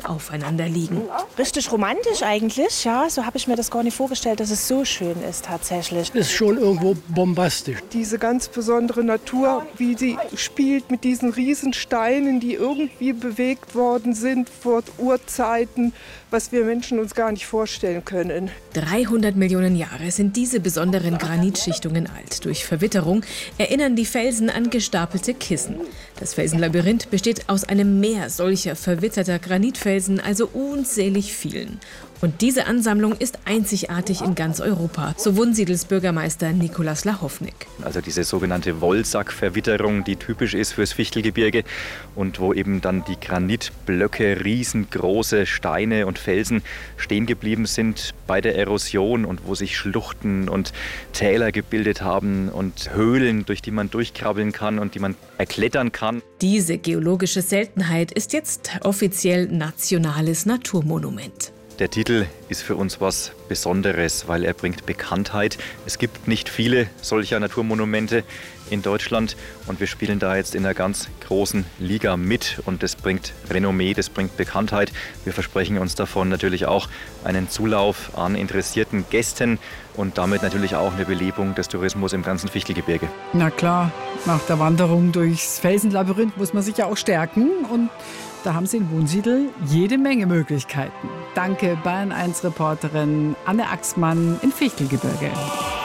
aufeinander liegen. Richtig romantisch eigentlich, ja. So habe ich mir das gar nicht vorgestellt, dass es so schön ist tatsächlich. Das ist schon irgendwo bombastisch. Diese ganz besondere Natur, wie sie spielt mit diesen Riesensteinen, die irgendwie bewegt worden sind vor Urzeiten, was wir Menschen uns gar nicht vorstellen können. 300 Millionen Jahre sind diese besonderen Granitschichtungen alt. Durch Verwitterung erinnern die Felsen an gestapelte Kissen. Das Felsenlabyrinth besteht aus einem Meer solcher verwitterter Granitfelsen, also unzählig vielen. Und diese Ansammlung ist einzigartig in ganz Europa, so Wunsiedels Bürgermeister Nikolaus Lachownik. Also diese sogenannte Wollsackverwitterung, die typisch ist fürs Fichtelgebirge und wo eben dann die Granitblöcke, riesengroße Steine und Felsen stehen geblieben sind bei der Erosion und wo sich Schluchten und Täler gebildet haben und Höhlen, durch die man durchkrabbeln kann und die man erklettern kann. Diese geologische Seltenheit ist jetzt offiziell nationales Naturmonument. Der Titel ist für uns was Besonderes, weil er bringt Bekanntheit. Es gibt nicht viele solcher Naturmonumente in Deutschland und wir spielen da jetzt in einer ganz großen Liga mit und das bringt Renommee, das bringt Bekanntheit. Wir versprechen uns davon natürlich auch einen Zulauf an interessierten Gästen und damit natürlich auch eine Belebung des Tourismus im ganzen Fichtelgebirge. Na klar, nach der Wanderung durchs Felsenlabyrinth muss man sich ja auch stärken und da haben Sie in Wunsiedel jede Menge Möglichkeiten. Danke Bayern 1 Reporterin Anne Axmann im Fichtelgebirge.